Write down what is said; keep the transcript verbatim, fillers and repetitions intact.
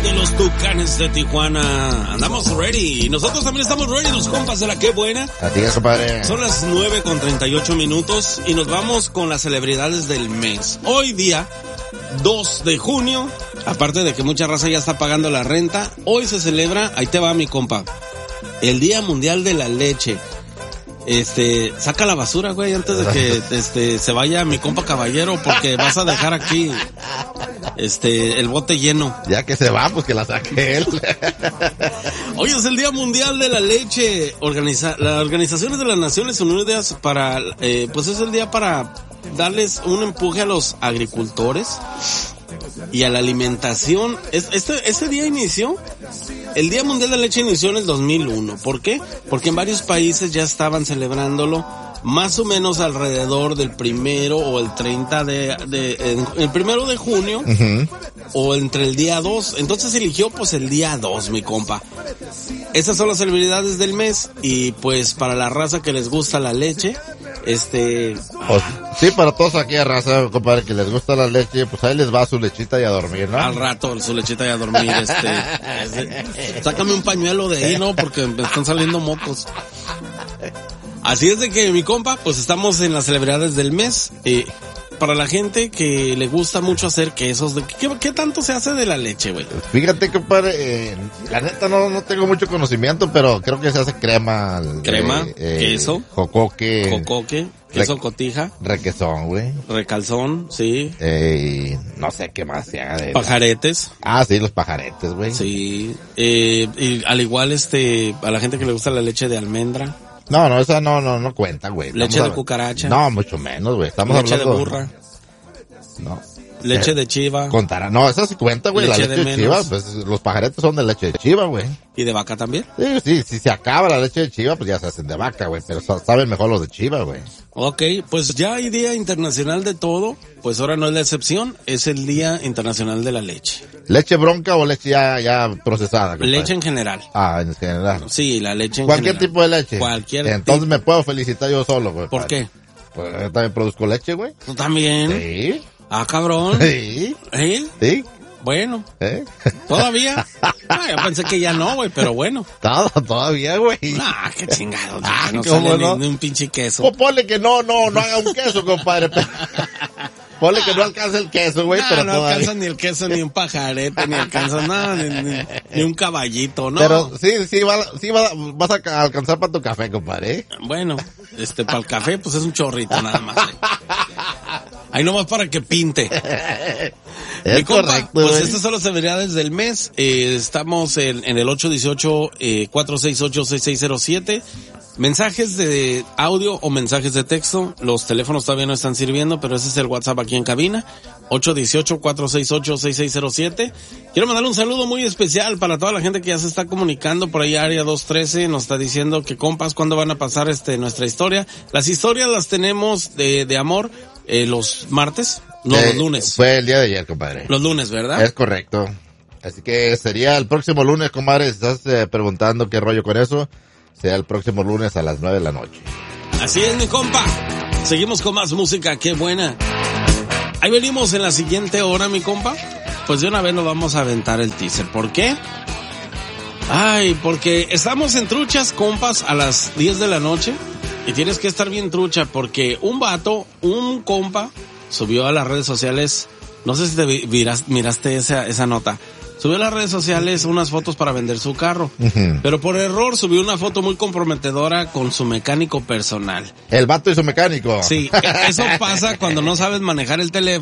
de los Tucanes de Tijuana. Andamos ready. Nosotros también estamos ready, los compas de la Qué Buena. Así es, compadre. Son las nueve con treinta y ocho minutos y nos vamos con las celebridades del mes. Hoy día, dos de junio, aparte de que mucha raza ya está pagando la renta, hoy se celebra, ahí te va mi compa, el Día Mundial de la Leche. Este, saca la basura, güey, antes de que este se vaya mi compa caballero, porque vas a dejar aquí este el bote lleno. Ya que se va, pues que la saque él. Hoy es el Día Mundial de la Leche. Organiza, las organizaciones de las Naciones Unidas para, eh, pues es el día para darles un empuje a los agricultores y a la alimentación. Este, este día inició, el Día Mundial de la Leche inició en el dos mil uno. ¿Por qué? Porque en varios países ya estaban celebrándolo más o menos alrededor del primero o el treinta de, de el primero de junio, uh-huh, o entre el día dos. Entonces eligió pues el día dos, mi compa. Esas son las celebridades del mes y pues para la raza que les gusta la leche, este... Pues, sí, para todos aquí a raza, compadre, que les gusta la leche, pues ahí les va su lechita y a dormir, ¿no? Al rato, su lechita y a dormir, este... este sácame un pañuelo de ahí, ¿no? Porque me están saliendo mocos. Así es de que, mi compa, pues estamos en las celebridades del mes. Eh, para la gente que le gusta mucho hacer quesos, de, ¿qué, ¿qué tanto se hace de la leche, güey? Fíjate, compadre, eh, la neta no, no tengo mucho conocimiento, pero creo que se hace crema. Crema, eh, queso. Jocoque. Jocoque, queso re, cotija. Requesón, güey. Recalzón, sí. Eh, no sé qué más se haga de... Pajaretes. La... Ah, sí, los pajaretes, güey. Sí. Eh, y al igual, este, a la gente que le gusta la leche de almendra. No, no, esa no, no, no cuenta, güey. Leche a... de cucaracha. No, mucho menos, güey. Estamos leche hablando... de burra. No. Leche eh, de chiva. Contará, no, esa sí cuenta, güey. La leche de, de chiva, pues los pajaretes son de leche de chiva, güey. ¿Y de vaca también? Sí, sí, si se acaba la leche de chiva, pues ya se hacen de vaca, güey. Pero saben mejor los de chiva, güey. Ok, pues ya hay Día Internacional de todo. Pues ahora no es la excepción, es el Día Internacional de la Leche. ¿Leche bronca o leche ya, ya procesada, compadre? Leche en general. Ah, en general. Sí, la leche en ¿Cualquier general. tipo de leche? Cualquier Entonces tipo. Me puedo felicitar yo solo, güey. ¿Por qué? Pues yo también produzco leche, güey. ¿Tú también? Sí. Ah, cabrón. Sí. ¿Eh? Sí. Bueno. ¿Eh? ¿Todavía? Ah, yo pensé que ya no, güey, pero bueno. Todo, todavía, güey. Ah, qué chingado. Ah, no ¿cómo sale no? Ni, ni un pinche queso. Pues ponle que no, no, no haga un queso, compadre. Ponle que no alcanza el queso, güey, no, pero no todavía... alcanza ni el queso, ni un pajarete, ni alcanza nada, ni, ni, ni un caballito, ¿no? Pero sí, sí, va, sí va, vas a alcanzar para tu café, compadre. ¿eh? Bueno, este, para el café, pues es un chorrito nada más. ¿eh? Ahí nomás para que pinte. Es Mi compa, correcto, pues güey. estas son las celebridades del mes. Eh, estamos en, en el ocho uno ocho, cuatro seis ocho, seis seis cero siete. Mensajes de audio o mensajes de texto. Los teléfonos todavía no están sirviendo, pero ese es el WhatsApp aquí en cabina. ocho uno ocho, cuatro seis ocho, seis seis cero siete. Quiero mandarle un saludo muy especial para toda la gente que ya se está comunicando por ahí. Área dos trece nos está diciendo que, compas, ¿cuándo van a pasar este nuestra historia? Las historias las tenemos de, de amor eh, los martes. No, eh, los lunes. Fue el día de ayer, compadre. Los lunes, ¿verdad? Es correcto. Así que sería el próximo lunes, compadre. Si estás eh, preguntando qué rollo con eso, será el próximo lunes a las nueve de la noche. Así es, mi compa. Seguimos con más música, qué buena. Ahí venimos en la siguiente hora, mi compa. Pues de una vez nos vamos a aventar el teaser. ¿Por qué? Ay, porque estamos en truchas, compas, a las diez de la noche. Y tienes que estar bien trucha porque un vato, un compa, subió a las redes sociales, no sé si te miras, miraste esa, esa nota, subió a las redes sociales unas fotos para vender su carro, uh-huh. pero por error subió una foto muy comprometedora con su mecánico personal. El vato y su mecánico. Sí, eso pasa cuando no sabes manejar el teléfono,